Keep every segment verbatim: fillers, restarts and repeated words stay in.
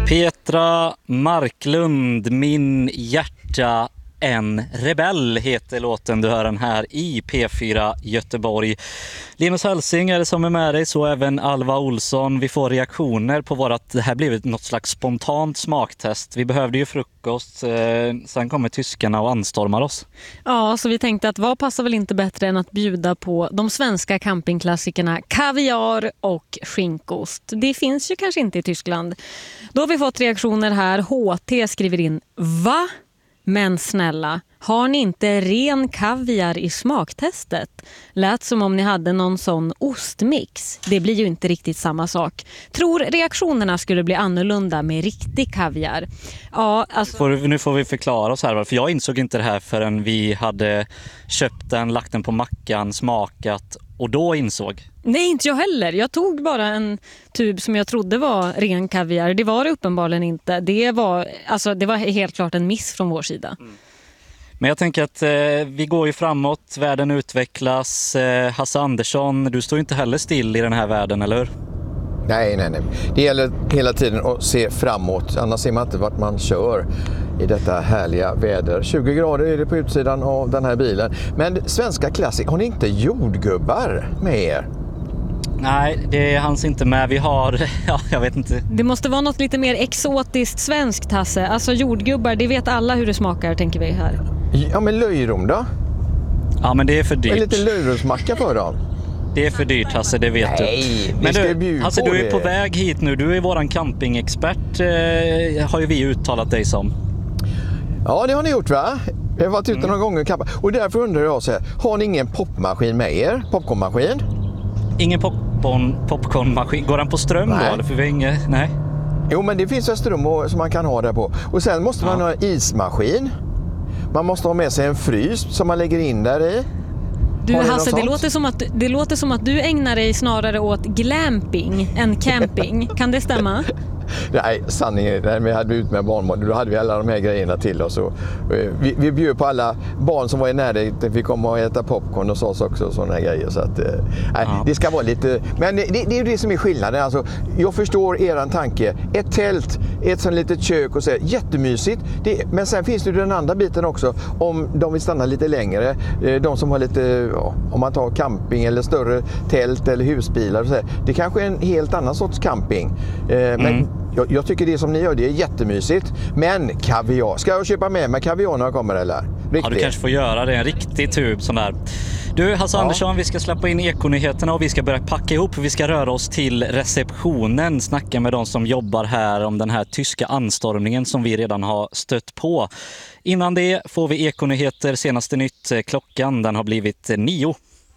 Petra Marklund, min hjärta en rebell heter låten du hör den här i P fyra Göteborg. Linus Hälsing är det som är med dig, så även Alva Olsson. Vi får reaktioner på vårat, det här blev något slags spontant smaktest. Vi behövde ju frukost, eh, sen kommer tyskarna och anstormar oss. Ja, så vi tänkte att vad passar väl inte bättre än att bjuda på de svenska campingklassikerna kaviar och skinkost. Det finns ju kanske inte i Tyskland. Då har vi fått reaktioner här. H T skriver in: va? Men snälla, har ni inte ren kaviar i smaktestet? Lät som om ni hade någon sån ostmix. Det blir ju inte riktigt samma sak. Tror reaktionerna skulle bli annorlunda med riktig kaviar? Ja, alltså... Får, nu får vi förklara oss här, för jag insåg inte det här förrän vi hade köpt den, lagt den på mackan, smakat och då insåg. Nej, inte jag heller. Jag tog bara en tub som jag trodde var ren kaviar. Det var det uppenbarligen inte. Det var, alltså, det var helt klart en miss från vår sida. Mm. Men jag tänker att eh, vi går ju framåt, världen utvecklas. Eh, Hasse Andersson, du står inte heller still i den här världen, eller hur? Nej, nej, nej. Det gäller hela tiden att se framåt. Annars ser man inte vart man kör i detta härliga väder. tjugo grader är det på utsidan av den här bilen. Men svenska klassik, har ni inte jordgubbar med er? Nej, det hanns inte med. Vi har, ja, jag vet inte. Det måste vara något lite mer exotiskt svenskt, Hasse. Alltså jordgubbar, det vet alla hur det smakar, tänker vi här. Ja, men löjrom då? Ja, men det är för dyrt. En liten löjromsmacka för dem. Det är för dyrt, Hasse, det vet Nej, du. Men du, Hasse, du är det. på väg hit nu. Du är våran campingexpert, eh, har ju vi uttalat dig som. Ja, det har ni gjort, va? Jag har varit ute mm. några gånger och campat. Och därför undrar jag så här, har ni ingen popmaskin med er? Popcornmaskin? Ingen popcorn, popcornmaskin. Går den på ström nej. då? Eller för vi inget, nej. Jo, men det finns ett ström som man kan ha där på. Och sen måste man ja. ha en ismaskin. Man måste ha med sig en frys som man lägger in där i. Du Hasse, det låter, som att, det låter som att du ägnar dig snarare åt glamping än camping. Kan det stämma? Nej, sanningen, när vi hade ut med barnbarn, då hade vi alla de här grejerna till oss. Och vi, vi bjöd på alla barn som var i närheten, vi kom och äta popcorn och sås också och sådana här grejer. Så att, nej, ja. det ska vara lite, men det, det är ju det som är skillnaden. Alltså, jag förstår eran tanke. Ett tält, ett sånt litet kök och så, jättemysigt. Det, men sen finns det ju den andra biten också, om de vill stanna lite längre. De som har lite, ja, om man tar camping eller större tält eller husbilar och så, det kanske är en helt annan sorts camping. Men mm. Jag, jag tycker det som ni gör, det är jättemysigt. Men kaviar, ska jag köpa med mig kaviar när jag kommer eller? Riktigt. Ja, du kanske får göra det, en riktig tub sån där. Du, Hasse ja. Andersson, vi ska släppa in ekonyheterna och vi ska börja packa ihop. Vi ska röra oss till receptionen, snacka med de som jobbar här om den här tyska anstormningen som vi redan har stött på. Innan det får vi ekonyheter, senaste nytt. Klockan, den har blivit nio.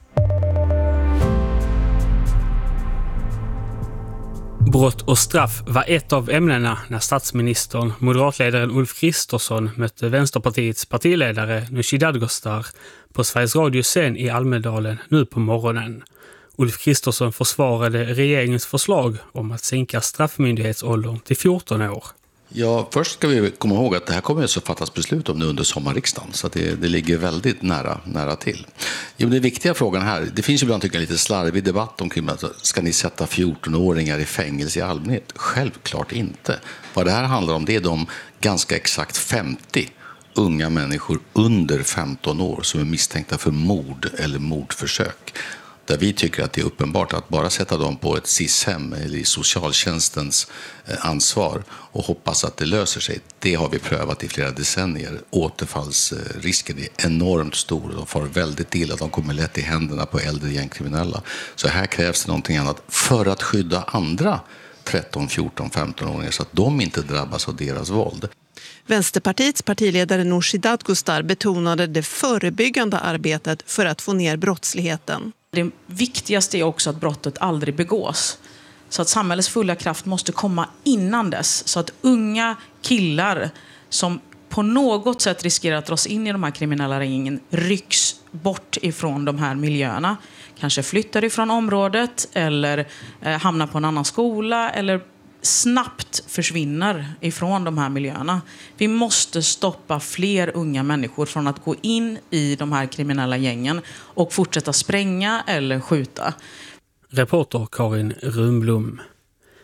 Brott och straff var ett av ämnena när statsministern, moderatledaren Ulf Kristersson, mötte Vänsterpartiets partiledare Nooshi Dadgostar på Sveriges Radios scen i Almedalen nu på morgonen. Ulf Kristersson försvarade regeringens förslag om att sänka straffmyndighetsåldern till fjorton år. Ja, först ska vi komma ihåg att det här kommer att fattas beslut om nu under sommarriksdagen, så att det, det ligger väldigt nära, nära till. Jo, den viktiga frågan här, det finns ju ibland tycker jag lite slarvig debatt omkring att ska ni sätta fjortonåringar i fängelse i allmänhet? Självklart inte. Vad det här handlar om, det är de ganska exakt femtio unga människor under femton år som är misstänkta för mord eller mordförsök. Där vi tycker att det är uppenbart att bara sätta dem på ett S I S-hem eller i socialtjänstens ansvar och hoppas att det löser sig. Det har vi prövat i flera decennier. Återfallsrisken är enormt stor. De får väldigt illa. De kommer lätt i händerna på äldre gängkriminella. Så här krävs det någonting annat för att skydda andra tretton, fjorton, femton-åringar så att de inte drabbas av deras våld. Vänsterpartiets partiledare Nooshi Dadgostar betonade det förebyggande arbetet för att få ner brottsligheten. Det viktigaste är också att brottet aldrig begås. Så att samhällets fulla kraft måste komma innan dess. Så att unga killar som på något sätt riskerar att dras in i de här kriminella ringen rycks bort ifrån de här miljöerna. Kanske flyttar ifrån området eller eh, hamnar på en annan skola eller snabbt försvinner ifrån de här miljöerna. Vi måste stoppa fler unga människor från att gå in i de här kriminella gängen och fortsätta spränga eller skjuta. Reporter Karin Runblom.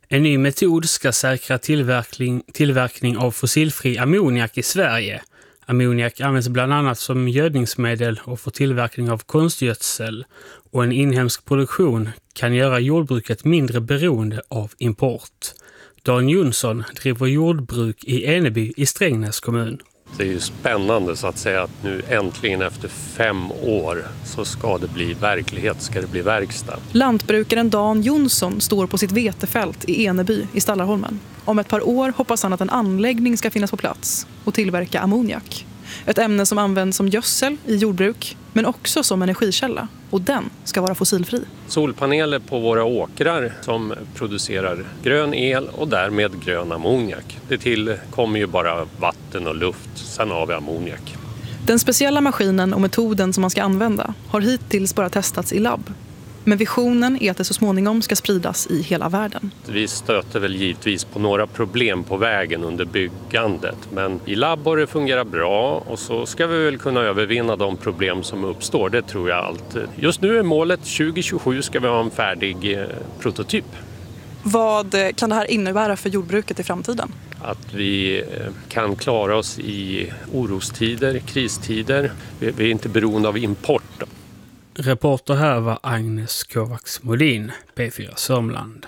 En ny metod ska säkra tillverkning, tillverkning av fossilfri ammoniak i Sverige. Ammoniak används bland annat som gödningsmedel och för tillverkning av konstgödsel, och en inhemsk produktion kan göra jordbruket mindre beroende av import. Dan Jonsson driver jordbruk i Eneby i Strängnäs kommun. Det är ju spännande så att säga att nu äntligen efter fem år så ska det bli verklighet, ska det bli verkstad. Lantbrukaren Dan Jonsson står på sitt vetefält i Eneby i Stallarholmen. Om ett par år hoppas han att en anläggning ska finnas på plats och tillverka ammoniak. Ett ämne som används som gödsel i jordbruk men också som energikälla, och den ska vara fossilfri. Solpaneler på våra åkrar som producerar grön el och därmed grön ammoniak. Det tillkommer ju bara vatten och luft, sen har vi ammoniak. Den speciella maskinen och metoden som man ska använda har hittills bara testats i labb. Men visionen är att det så småningom ska spridas i hela världen. Vi stöter väl givetvis på några problem på vägen under byggandet. Men i labb har det fungerat bra, och så ska vi väl kunna övervinna de problem som uppstår. Det tror jag allt. Just nu är målet tjugo tjugosju ska vi ha en färdig eh, prototyp. Vad kan det här innebära för jordbruket i framtiden? Att vi kan klara oss i orostider, kristider. Vi är inte beroende av import. Reporter här var Agnes Kovacs Modin, P fyra Sörmland.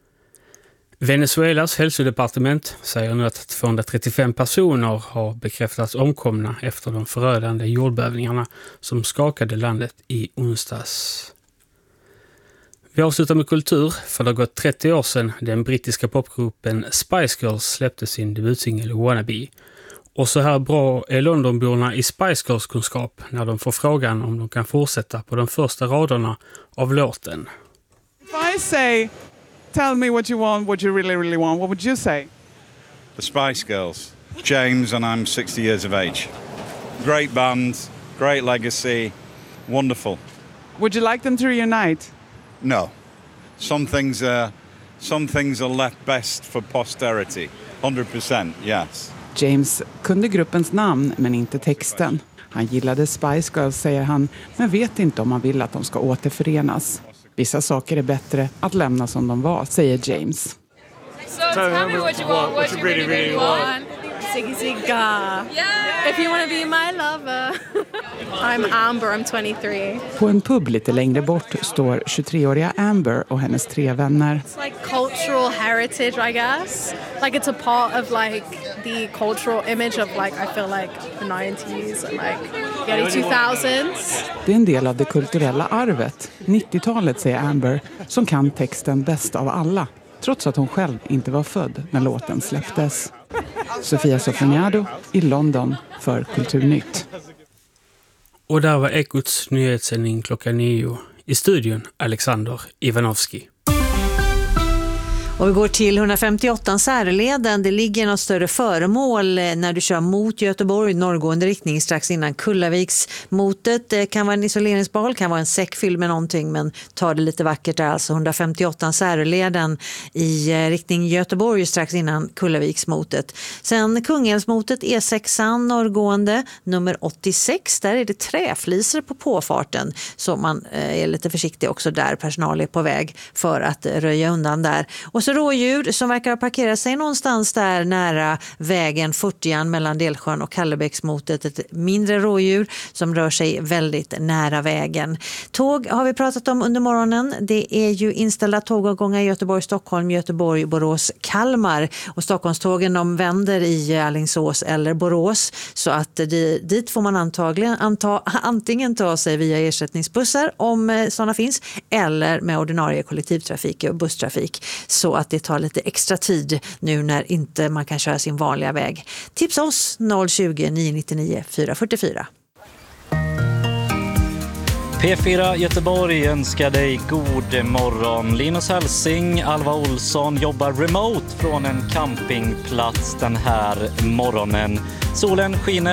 Venezuelas hälsodepartement säger nu att tvåhundratrettiofem personer har bekräftats omkomna efter de förödande jordbävningarna som skakade landet i onsdags. Vi avslutar med kultur, för det har gått trettio år sedan den brittiska popgruppen Spice Girls släppte sin debutsingel Wannabe. Och så här bra är Londonborna i Spice Girls kunskap när de får frågan om de kan fortsätta på de första raderna av låten. If I say, tell me what you want, what you really, really want, what would you say? The Spice Girls. James and I'm sixty years of age. Great band, great legacy, wonderful. Would you like them to reunite? No. Some things are, some things are left best for posterity. one hundred percent, yes. James kunde gruppens namn men inte texten. Han gillade Spice Girls, säger han, men vet inte om han vill att de ska återförenas. Vissa saker är bättre att lämna som de var, säger James. So tell me what you want, what you really, really want. Ziggy Zigga. Yeah. If you want to be my lover. I'm Amber, I'm twenty-three. På en pub lite längre bort står tjugotre-åriga Amber och hennes tre vänner. It's like cultural heritage, I guess. Like it's a part of like the cultural image of like I feel like the nineties and like early two thousands. Det är en del av det kulturella arvet, nittiotalet, säger Amber, som kan texten bäst av alla. Trots att hon själv inte var född när låten släpptes. Sofia Sofroniado i London för Kulturnytt. Och där var Ekots nyhetssändning klockan nio. I studion Alexander Ivanovski. Och vi går till hundrafemtioåtta Särleden. Det ligger något större föremål när du kör mot Göteborg, norrgående riktning strax innan Kullaviksmotet. Det kan vara en isoleringsbal, kan vara en säck fylld med någonting, men ta det lite vackert där. Alltså hundrafemtioåtta Särleden i riktning Göteborg strax innan Kullaviksmotet. Sen Kungälvsmotet E sex norrgående nummer åttiosex. Där är det träfliser på påfarten, så man är lite försiktig också där. Personal är på väg för att röja undan där. Och så rådjur som verkar ha parkerat sig någonstans där nära vägen fyrtioan mellan Delsjön och Kallebäcksmotet. Ett mindre rådjur som rör sig väldigt nära vägen. Tåg har vi pratat om under morgonen. Det är ju inställda tågavgångar i Göteborg, Stockholm, Göteborg, Borås, Kalmar. Och Stockholmstågen de vänder i Alingsås eller Borås. Så att det, dit får man antagligen anta, antingen ta sig via ersättningsbussar om sådana finns, eller med ordinarie kollektivtrafik och busstrafik. Så att det tar lite extra tid nu när inte man kan köra sin vanliga väg. Tipsa oss noll tjugo, nio nittionio, fyra fyrtiofyra. P fyra Göteborg önskar dig god morgon. Linus Hälsing, Alva Olsson jobbar remote från en campingplats den här morgonen. Solen skiner